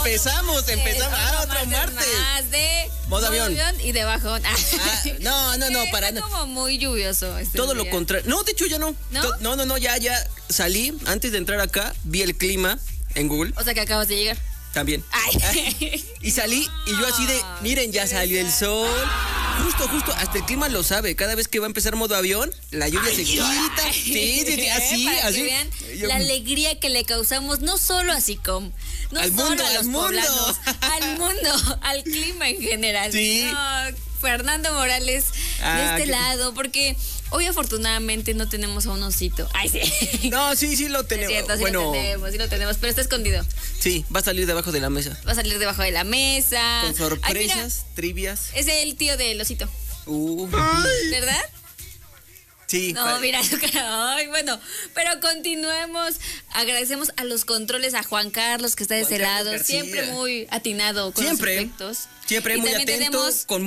Empezamos. Otro martes. Más de modo avión y de bajón. No, para nada. Como muy lluvioso. Todo lo contrario. No, de hecho ya no. No, ya salí. Antes de entrar acá, vi el clima en Google. O sea que acabas de llegar. También. Y salí y yo así de, miren, ya salió el sol. Justo, hasta el clima lo sabe. Cada vez que va a empezar modo avión, la lluvia se quita. Sí, así. Que vean la alegría que le causamos, no solo así como, no al solo mundo, a los poblanos, al mundo, al clima en general. Sí. No, Fernando Morales, de este lado, porque hoy afortunadamente no tenemos a un osito. Ay, sí. No, sí lo tenemos. Es cierto, sí lo tenemos, pero está escondido. Sí, va a salir debajo de la mesa. Va a salir debajo de la mesa. Con sorpresas, trivias. Es el tío del osito. ¿Verdad? Sí. No, mira su cara. Ay, bueno, pero continuemos. Agradecemos a los controles, a Juan Carlos, que está de ese lado. Siempre muy atinado con los efectos. Siempre muy atento, con